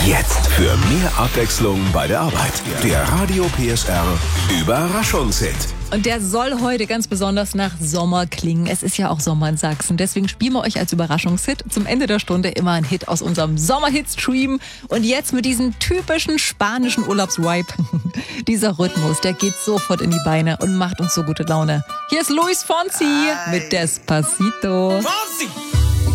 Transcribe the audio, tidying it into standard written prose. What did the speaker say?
Jetzt für mehr Abwechslung bei der Arbeit. Der Radio PSR Überraschungshit. Und der soll heute ganz besonders nach Sommer klingen. Es ist ja auch Sommer in Sachsen. Deswegen spielen wir euch als Überraschungshit zum Ende der Stunde immer einen Hit aus unserem Sommerhit-Stream. Und jetzt mit diesem typischen spanischen Urlaubsvibe. Dieser Rhythmus, der geht sofort in die Beine und macht uns so gute Laune. Hier ist Luis Fonsi mit Despacito. Fonsi!